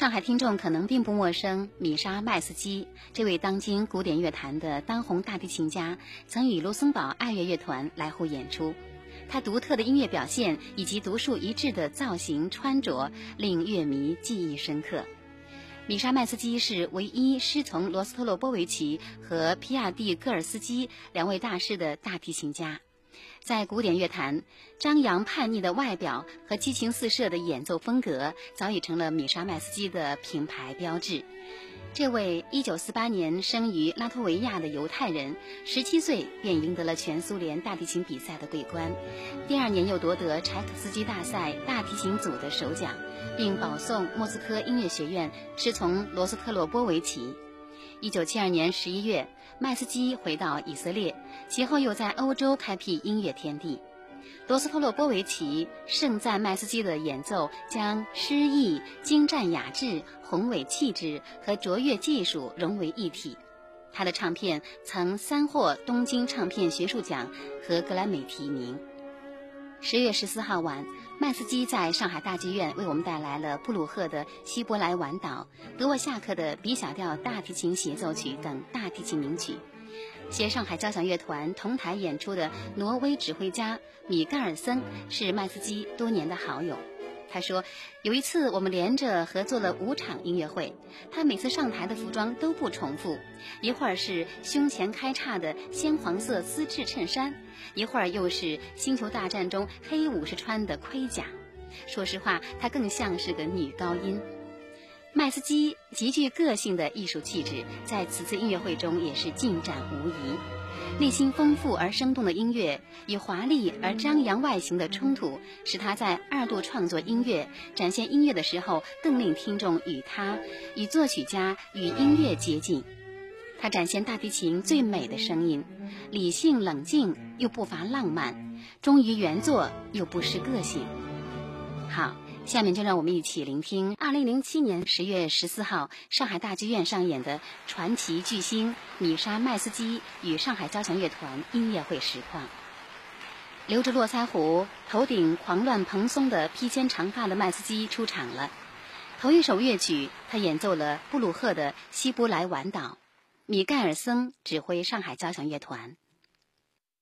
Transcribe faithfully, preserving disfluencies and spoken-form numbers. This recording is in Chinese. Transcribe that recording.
上海听众可能并不陌生，米沙麦斯基这位当今古典乐坛的当红大提琴家，曾与卢森堡爱乐乐团来沪演出。他独特的音乐表现以及独树一帜的造型穿着，令乐迷记忆深刻。米沙麦斯基是唯一师从罗斯托洛波维奇和皮亚蒂戈尔斯基两位大师的大提琴家。在古典乐坛，张扬叛逆的外表和激情四射的演奏风格早已成了米沙麦斯基的品牌标志。这位一九四八年生于拉脱维亚的犹太人，十七岁便赢得了全苏联大提琴比赛的桂冠，第二年又夺得柴可夫斯基大赛大提琴组的首奖，并保送莫斯科音乐学院师从罗斯特洛波维奇。一九七二年十一月，麦斯基回到以色列，其后又在欧洲开辟音乐天地。罗斯托洛波维奇盛赞麦斯基的演奏将诗意、精湛雅致、宏伟气质和卓越技术融为一体。他的唱片曾三获东京唱片学术奖和格莱美提名。十月十四号晚，麦斯基在上海大剧院为我们带来了布鲁赫的《希伯来晚岛》、德沃夏克的 B 小调大提琴协奏曲等大提琴名曲。携上海交响乐团同台演出的挪威指挥家米盖尔森是麦斯基多年的好友。他说，有一次我们连着合作了五场音乐会，他每次上台的服装都不重复，一会儿是胸前开叉的鲜黄色丝质衬衫，一会儿又是星球大战中黑武士穿的盔甲。说实话，他更像是个女高音。麦斯基极具个性的艺术气质，在此次音乐会中也是尽展无遗。内心丰富而生动的音乐与华丽而张扬外形的冲突，使他在二度创作音乐、展现音乐的时候，更令听众与他、与作曲家、与音乐接近。他展现大提琴最美的声音，理性冷静又不乏浪漫，忠于原作又不失个性。好，下面就让我们一起聆听二零零七年十月十四号上海大剧院上演的传奇巨星米沙麦斯基与上海交响乐团音乐会实况。留着络腮胡、头顶狂乱蓬松的披肩长发的麦斯基出场了。头一首乐曲，他演奏了布鲁赫的《希伯来晚岛》，米盖尔森指挥上海交响乐团。